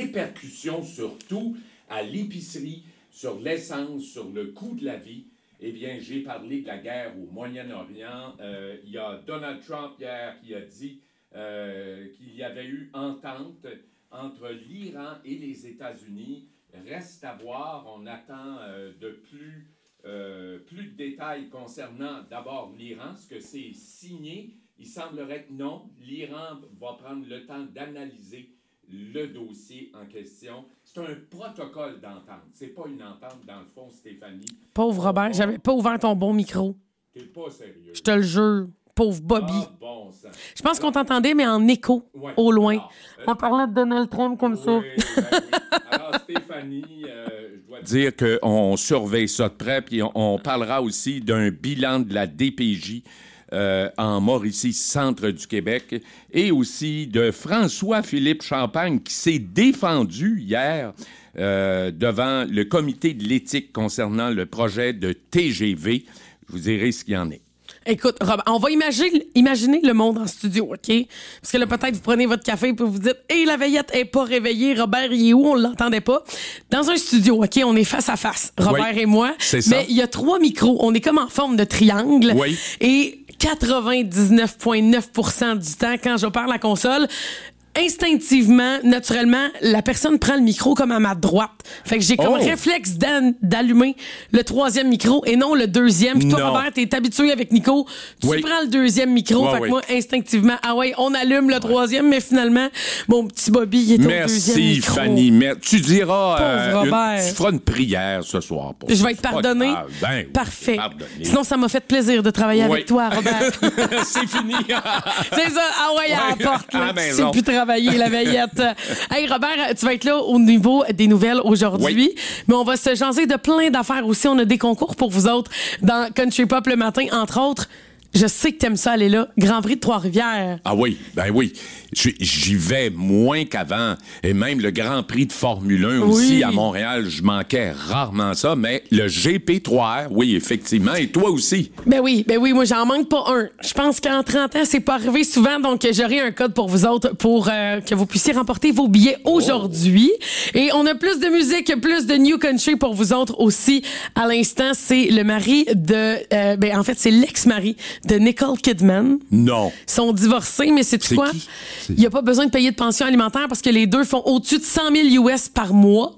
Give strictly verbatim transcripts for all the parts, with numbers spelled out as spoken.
répercussions sur tout, à l'épicerie, sur l'essence, sur le coût de la vie. Eh bien, j'ai parlé de la guerre au Moyen-Orient. Euh, il y a Donald Trump hier qui a dit euh, qu'il y avait eu entente entre l'Iran et les États-Unis. Reste à voir. On attend euh, de plus, euh, plus de détails concernant d'abord l'Iran, ce que c'est signé. Il semblerait que non. L'Iran va prendre le temps d'analyser le dossier en question. C'est un protocole d'entente. C'est pas une entente, dans le fond, Stéphanie. Pauvre Robert, j'avais pas ouvert ton bon micro. T'es pas sérieux. Je te le jure. Pauvre Bobby. Ah, bon sang. Je pense qu'on t'entendait, mais en écho, ouais. au loin. Alors, euh, On parlait de Donald Trump comme oui, ça. ben oui. Alors, Stéphanie, euh, je dois dire qu'on surveille ça de près, puis on, on parlera aussi d'un bilan de la D P J euh, en Mauricie, centre du Québec, et aussi de François-Philippe Champagne, qui s'est défendu hier euh, devant le comité de l'éthique concernant le projet de T G V. Je vous dirai ce qu'il y en est. Écoute, Rob, on va imaginer, imaginer le monde en studio, OK? Parce que là, peut-être, vous prenez votre café et vous dites « Hey, la veillette est pas réveillée. Robert, il est où? On l'entendait pas. » Dans un studio, OK? On est face à face, Robert oui, et moi. C'est ça. Mais il y a trois micros. On est comme en forme de triangle. Oui. Et quatre-vingt-dix-neuf virgule neuf pour cent du temps, quand je parle à la console, instinctivement, naturellement, la personne prend le micro comme à ma droite. Fait que j'ai comme oh. réflexe d'allumer le troisième micro et non le deuxième. Puis toi, non. Robert, t'es habitué avec Nico. Tu oui. prends le deuxième micro. Ouais, fait que oui. moi, instinctivement, ah ouais, on allume le troisième, mais finalement, mon petit Bobby, il est au deuxième Merci, micro. Fanny. Mer- tu diras... Pauvre Robert. Une, tu feras une prière ce soir. Pour Je vais être pardonné. Ah, ben, oui, parfait. pardonné. Sinon, ça m'a fait plaisir de travailler oui. avec toi, Robert. C'est fini. C'est ça. Ah ouais, à la porte. À la Tu maison. sais plus travailler, la veillette. Hey, Robert, tu vas être là au niveau des nouvelles aujourd'hui. Oui. Mais on va se jaser de plein d'affaires aussi. On a des concours pour vous autres dans Country Pop le matin, entre autres. Je sais que t'aimes ça aller là. Grand Prix de Trois-Rivières. Ah oui, ben oui. J'y vais moins qu'avant. Et même le Grand Prix de Formule un aussi oui. à Montréal, je manquais rarement ça. Mais le G P trois R, oui, effectivement. Et toi aussi. Ben oui, ben oui, moi, j'en manque pas un. Je pense qu'en trente ans, c'est pas arrivé souvent. Donc, j'aurai un code pour vous autres pour euh, que vous puissiez remporter vos billets aujourd'hui. Oh. Et on a plus de musique, plus de New Country pour vous autres aussi. À l'instant, c'est le mari de... Euh, ben, en fait, c'est l'ex-mari de Nicole Kidman. Non. Ils sont divorcés, mais c'est quoi? Qui? Il n'y a pas besoin de payer de pension alimentaire parce que les deux font au-dessus de cent mille U S par mois.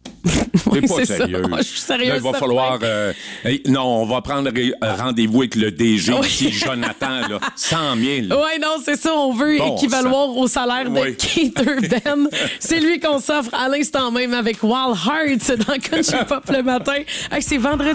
Oui, pas c'est sérieux. Ça. Je suis sérieux. Là, il va falloir... Euh, hey, non, on va prendre ré- rendez-vous avec le D G oui. ici, Jonathan, là. cent mille. Oui, non, c'est ça. On veut bon, équivaloir ça. Au salaire de oui. Keith Ben. C'est lui qu'on s'offre à l'instant même avec Wild Hearts dans Country Pop le matin. Hey, c'est vendredi.